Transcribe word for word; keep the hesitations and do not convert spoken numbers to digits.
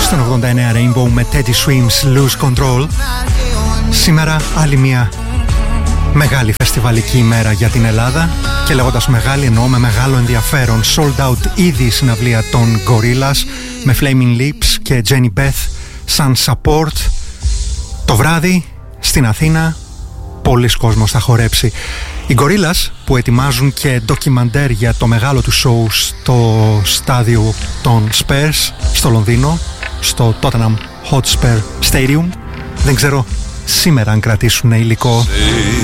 στον ογδόντα εννέα Rainbow με Teddy Swims Lose Control. Σήμερα άλλη μια μεγάλη φεστιβαλική ημέρα για την Ελλάδα, και λέγοντας μεγάλη εννοώ με μεγάλο ενδιαφέρον. Sold out ήδη η συναυλία των Gorillaz με Flaming Lips και Jenny Beth σαν support. Το βράδυ στην Αθήνα πολλής κόσμος θα χορέψει. Οι Gorillaz που ετοιμάζουν και ντοκιμαντέρ για το μεγάλο του show στο στάδιο των Spurs στο Λονδίνο, στο Tottenham Hotspur Stadium. Δεν ξέρω σήμερα αν κρατήσουν υλικό